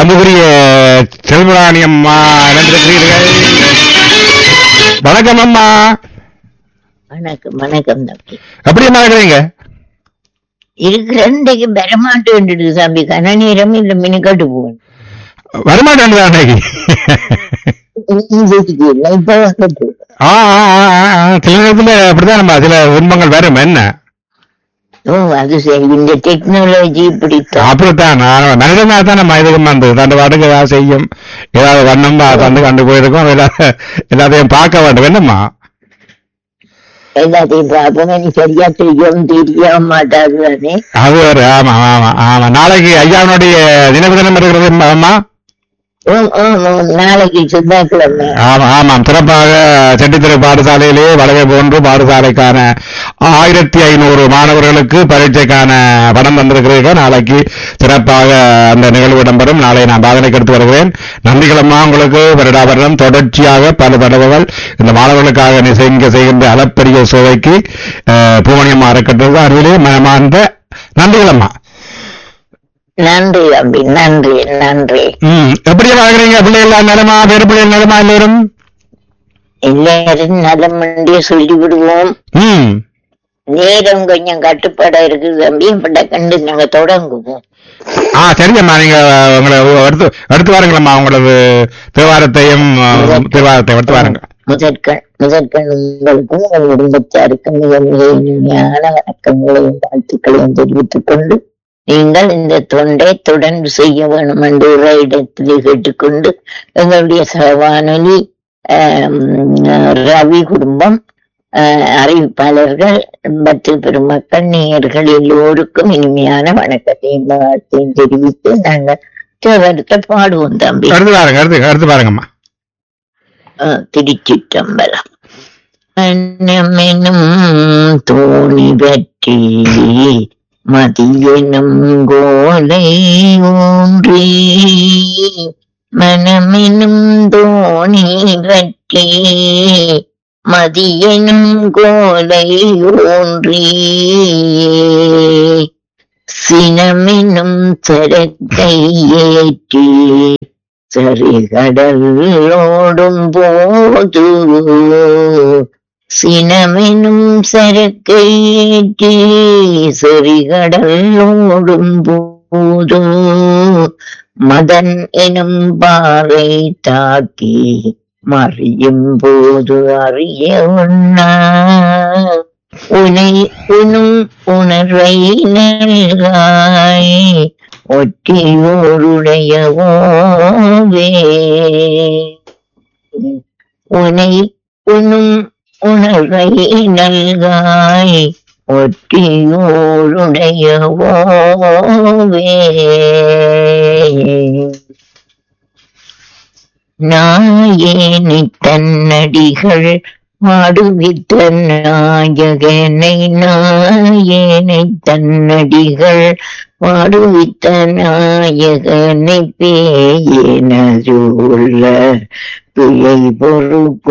அன்புக்குரிய செல்வராணி அம்மா இணைந்திருக்கிறீர்கள். வணக்கம் அம்மா. வணக்கம் வணக்கம் தம்பி. எப்படி அம்மா இருக்கிறீங்க? இருக்கிற பெறமாட்டு வேண்டியது தம்பி. கன நேரம் இந்த மினுக்கட்டு போவேன் வரமாட்டேன் அன்னைக்கு. இப்ப வந்துட்டு சில நேரத்துல அப்படிதான் நம்ம சில துன்பங்கள் வரும். என்ன அது சரி, இந்த டெக்னாலஜி இப்படித்தான். அப்படித்தான் மனிதனா தான் நம்ம இதுக்கு வந்து தண்டு பாட்டுக்கு ஏதாவது செய்யும், ஏதாவது வண்ணம் தந்து கண்டு போயிருக்கோம். எல்லாத்தையும் பார்க்க வேண்டும். என்னம்மா எல்லாத்தையும் பார்ப்போம். சரியா செய்யவும் தெரிய மாட்டாது தானே. அது ஒரு ஆமா ஆமா ஆமா. நாளைக்கு ஐயாவுடைய தினதினம் இருக்கிறது அம்மா. நாளைக்கு செவ்வாய்க்கிழமை. ஆமா ஆமாம். சிறப்பாக செட்டித்திரை பாடசாலையிலே வளவை போன்று பாடசாலைக்கான 1500 மாணவர்களுக்கு பரீட்சைக்கான படம் தந்திருக்கிறீர்கள். நாளைக்கு சிறப்பாக அந்த நிகழ்வு இடம்பெறும். நாளை நான் பாதனைக்கு எடுத்து வருகிறேன். நன்றிகளம்மா உங்களுக்கு. வருடாவருடம் தொடர்ச்சியாக பல தடவைகள் இந்த மாணவர்களுக்காக இங்க செய்கின்ற அளப்பரிய சோவைக்கு பூமணியம்மா அறக்கட்டளை அறிவிலே மனமார்ந்த நன்றிகளம்மா. நன்றி தம்பி, நன்றி நன்றி. எப்படி வாழ்கிறீங்க? பிள்ளைகள் நலமா? வேறு பிள்ளைகள் நலமா? எல்லாரும் எல்லாரும் நலம் என்றே சொல்லிவிடுவோம். நேரம் கொஞ்சம் கட்டுப்பாடா இருக்குது தம்பி. இப்ப கண்டு நாங்க தொடங்குவோம். சரியம்மா. நீங்க உங்களை எடுத்து வாருங்களம்மா. உங்களது தேவாரத்தையும் எடுத்து வாருங்க. முதற்கண் உங்களுக்கும் உங்கள் குடும்பத்தாருக்கும் மிக மிக இனிமையான வணக்கங்களையும் வாழ்த்துக்களையும் தெரிவித்துக் கொண்டு நீங்கள் இந்த தொண்டை தொடர்ந்து செய்ய வேண்டும் என்று ஒரு இடத்திலே கேட்டுக்கொண்டு எங்களுடைய சகவானொலி ரவி குடும்பம் அறிவிப்பாளர்கள் மற்றும் பெருமக்கள் நேயர்கள் எல்லோருக்கும் இனிமையான வணக்கத்தையும் வாழ்த்தையும் தெரிவித்து நாங்கள் தேவரத்தை பாடுவோம் தம்பி. அடுத்து பாருங்கம்மா. திருச்சிற்றம்பலம். மனமெனும் தோணி பற்றி மதியெனும் கோலை ஊன்றி மனமெனும் தோணி பற்றி மதியெனும் கோலை ஊன்றி சினமெனும் சரக்கை ஏற்றி சரிகடல் ஓடும் போது சினமெனும் சரக்கேற்றி சரிகடல் ஓடும் போது மதன் எனும் பாறை தாக்கி மறியும் போது அறிய உண்ணா உனை உணும் உணர்வை நல்காய் ஒற்றியோருடையவோவே உனை உணும் உணர்வை நல்காய் ஒற்றியோருடையவோவே நாயேனி தன்னடிகள் வாடுவித்த நாயகனை நாயேனை தன்னடிகள் வாடுவித்த நாயகனை பேயேனருள்ள பிழை பொறுக்கும்